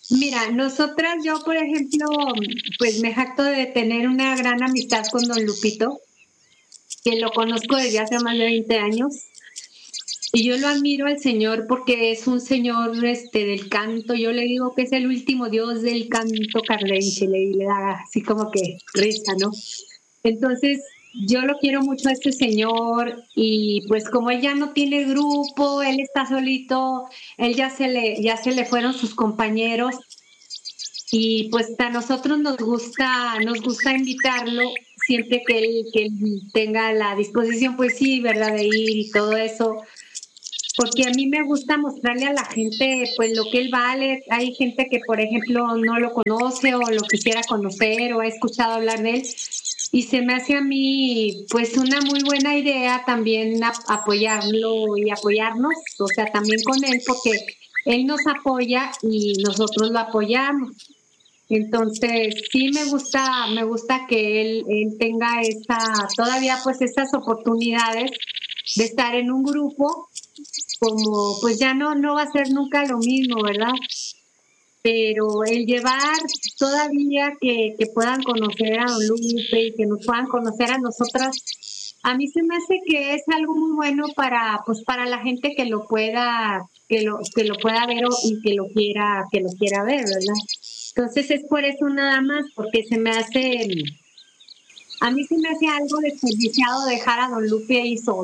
Mira, nosotras, yo por ejemplo, pues me jacto de tener una gran amistad con don Lupito, que lo conozco desde hace más de 20 años. Y yo lo admiro al señor porque es un señor del canto. Yo le digo que es el último dios del canto cardenche, le da así como que risa, ¿no? Entonces, yo lo quiero mucho a este señor y pues como él ya no tiene grupo, él está solito, él ya se le fueron sus compañeros y pues a nosotros nos gusta invitarlo siempre que él tenga la disposición, pues sí, ¿verdad? De ir y todo eso, porque a mí me gusta mostrarle a la gente pues lo que él vale. Hay gente que, por ejemplo, no lo conoce o lo quisiera conocer o ha escuchado hablar de él y se me hace a mí pues una muy buena idea también apoyarlo y apoyarnos, o sea, también con él porque él nos apoya y nosotros lo apoyamos. Entonces, sí me gusta que él tenga todavía pues esas oportunidades de estar en un grupo, como pues ya no va a ser nunca lo mismo, ¿verdad? Pero el llevar todavía que puedan conocer a Don Lupe y que nos puedan conocer a nosotras, a mí se me hace que es algo muy bueno pues para la gente que lo pueda ver y que lo quiera ver, ¿verdad? Entonces es por eso nada más, porque a mí se me hace algo desperdiciado dejar a Don Lupe ahí solo.